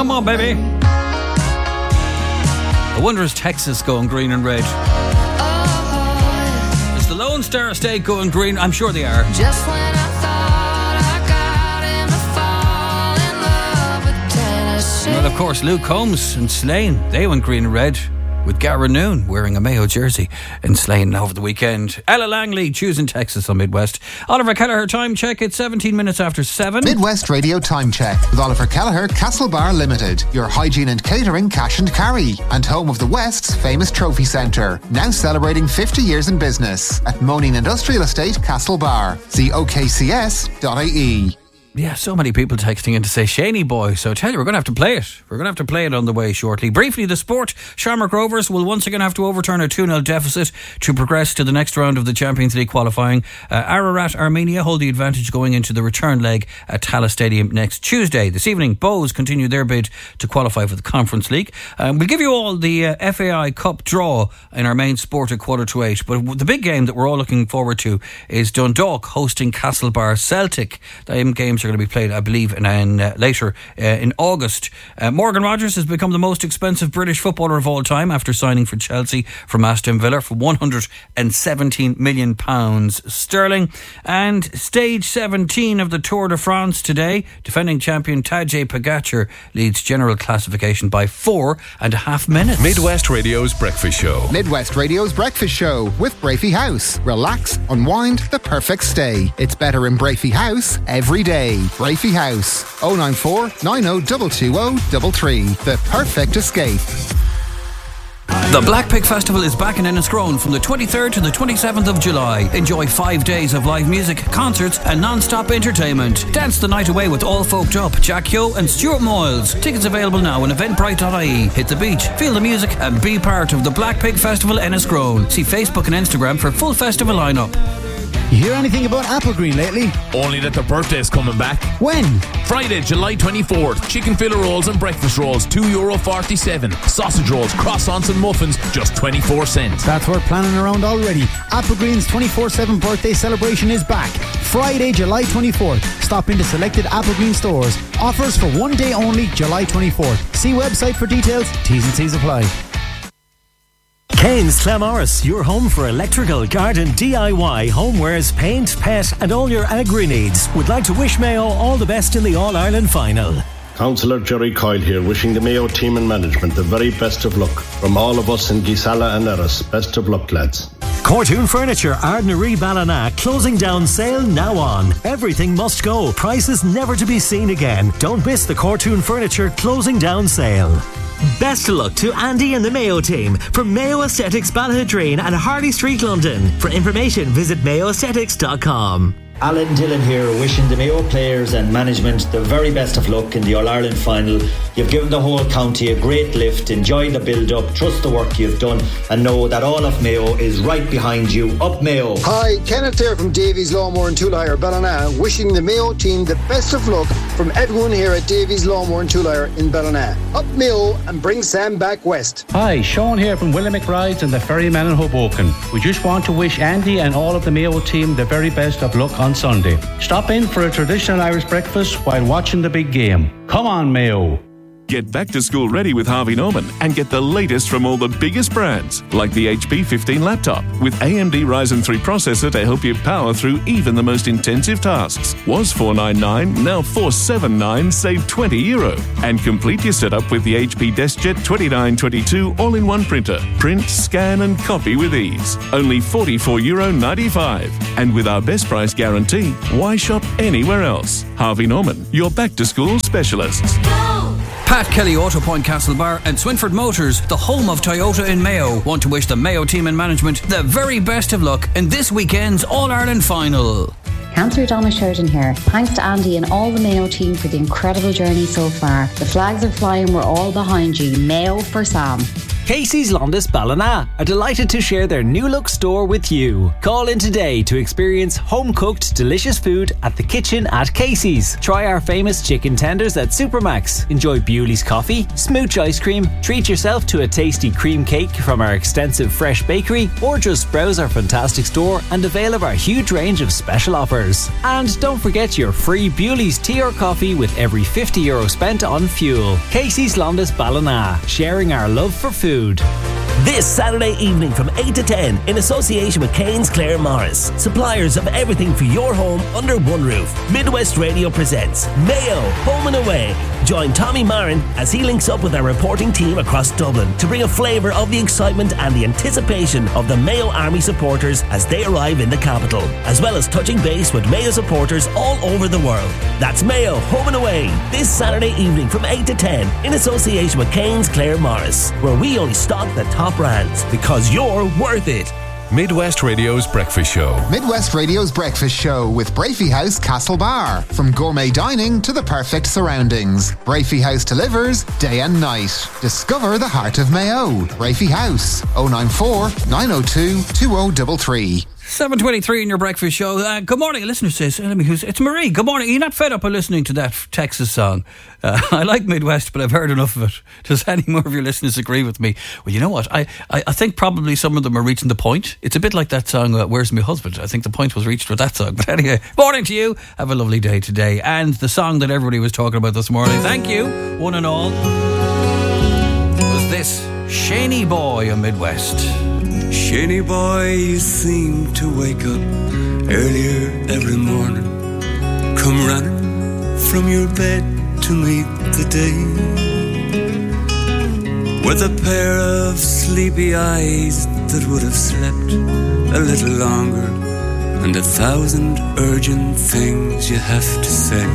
Come on, baby. I wonder is Texas going green and red? Is the Lone Star State going green? I'm sure they are. Just when I thought I got him to fall in love with Tennessee. Well, of course, Luke Combs and Slane, they went green and red, with Garra Noon wearing a Mayo jersey in Slane over the weekend. Ella Langley choosing Texas on Midwest. Oliver Kelleher time check. It's 17 minutes after 7. Midwest Radio time check with Oliver Kelleher, Castlebar Limited, your hygiene and catering cash and carry, and home of the West's famous trophy centre, now celebrating 50 years in business at Moaning Industrial Estate, Castlebar. See okcs.ie. Yeah, so many people texting in to say Shaney boy, so I tell you, we're going to have to play it. We're going to have to play it on the way shortly. Briefly, the sport. Shamrock Rovers will once again have to overturn a 2-0 deficit to progress to the next round of the Champions League qualifying. Ararat Armenia hold the advantage going into the return leg at Tallaght Stadium next Tuesday. This evening, Bows continue their bid to qualify for the Conference League. We'll give you all the FAI Cup draw in our main sport at 7:45, but the big game that we're all looking forward to is Dundalk hosting Castlebar Celtic. The games are going to be played, I believe, later in August. Morgan Rogers has become the most expensive British footballer of all time after signing for Chelsea from Aston Villa for £117 million sterling. And stage 17 of the Tour de France today, defending champion Tadej Pogacar leads general classification by 4.5 minutes. Midwest Radio's Breakfast Show. Midwest Radio's Breakfast Show with Brafey House. Relax, unwind, the perfect stay. It's better in Brafey House every day. Brafey House, 094 90 220 the perfect escape. The Black Pig Festival is back in Enniscrone from the 23rd to the 27th of July. Enjoy 5 days of live music, concerts and non-stop entertainment. Dance the night away with All Folked Up, Jack Yo and Stuart Moyles. Tickets available now on eventbrite.ie. Hit the beach, feel the music and be part of the Black Pig Festival Enniscrone. See Facebook and Instagram for full festival lineup. You hear anything about Applegreen lately? Only that their birthday's coming back. When? Friday, July 24th. Chicken filler rolls and breakfast rolls, €2.47. Sausage rolls, croissants and muffins, just 24 cents. That's worth planning around already. Applegreen's 24/7 birthday celebration is back. Friday, July 24th. Stop into selected Applegreen stores. Offers for one day only, July 24th. See website for details. T's and C's apply. Kane's Clamorris, your home for electrical, garden, DIY, homewares, paint, pet and all your agri needs. Would like to wish Mayo all the best in the All-Ireland final. Councillor Jerry Coyle here, wishing the Mayo team and management the very best of luck. From all of us in Gisala and Erris, best of luck, lads. Cortoon Furniture, Ardnaree Ballina, closing down sale now on. Everything must go, prices never to be seen again. Don't miss the Cortoon Furniture closing down sale. Best of luck to Andy and the Mayo team from Mayo Aesthetics Ballahadreen and Harley Street, London. For information, visit mayoaesthetics.com. Alan Dillon here, wishing the Mayo players and management the very best of luck in the All-Ireland final. You've given the whole county a great lift. Enjoy the build-up, trust the work you've done and know that all of Mayo is right behind you. Up Mayo! Hi, Kenneth here from Davies Lawnmower and Tool Hire, Ballina, wishing the Mayo team the best of luck from everyone here at Davies Lawnmower and Tool Hire in Ballina. Up Mayo and bring Sam back west. Hi, Sean here from William McBride's and the Ferryman in Hoboken. We just want to wish Andy and all of the Mayo team the very best of luck on Sunday. Stop in for a traditional Irish breakfast while watching the big game. Come on, Mayo. Get back to school ready with Harvey Norman and get the latest from all the biggest brands, like the HP 15 laptop with AMD Ryzen 3 processor to help you power through even the most intensive tasks. Was $499, now $479, save €20. And complete your setup with the HP DeskJet 2922 all-in-one printer. Print, scan and copy with ease. Only €44.95. And with our best price guarantee, why shop anywhere else? Harvey Norman, your back-to-school specialists. Pat Kelly, Auto Point Castlebar and Swinford Motors, the home of Toyota in Mayo, want to wish the Mayo team and management the very best of luck in this weekend's All-Ireland final. Councillor Donna Sheridan here. Thanks to Andy and all the Mayo team for the incredible journey so far. The flags are flying, we're all behind you. Mayo for Sam. Casey's Londis Ballina are delighted to share their new look store with you. Call in today to experience home-cooked delicious food at the kitchen at Casey's. Try our famous chicken tenders at Supermax. Enjoy Bewley's coffee, smooch ice cream, treat yourself to a tasty cream cake from our extensive fresh bakery, or just browse our fantastic store and avail of our huge range of special offers. And don't forget your free Bewley's tea or coffee with every €50 spent on fuel. Casey's Londis Ballina, sharing our love for food. This Saturday evening from 8 to 10 in association with Cairns Clare Morris, suppliers of everything for your home under one roof. Midwest Radio presents Mayo Home and Away. Join Tommy Marin as he links up with our reporting team across Dublin to bring a flavour of the excitement and the anticipation of the Mayo Army supporters as they arrive in the capital, as well as touching base with Mayo supporters all over the world. That's Mayo Home and Away this Saturday evening from 8 to 10 in association with Cairns Clare Morris, where we only stock the top brands because you're worth it. Midwest Radio's Breakfast Show. Midwest Radio's Breakfast Show with Brafey House Castlebar. From gourmet dining to the perfect surroundings, Brafey House delivers day and night. Discover the heart of Mayo. Brafey House, 094 902 2033. 7:23 in your breakfast show. Good morning. A listener says, it's Marie. Good morning. Are you not fed up of listening to that Texas song? I like Midwest, but I've heard enough of it. Does any more of your listeners agree with me? Well, you know what? I think probably some of them are reaching the point. It's a bit like that song, Where's My Husband? I think the point was reached with that song. But anyway, morning to you. Have a lovely day today. And the song that everybody was talking about this morning, thank you, one and all, was this, Shaney Boy of Midwest. Shaney boy, you seem to wake up earlier every morning. Come running from your bed to meet the day, with a pair of sleepy eyes that would have slept a little longer, and 1,000 urgent things you have to say.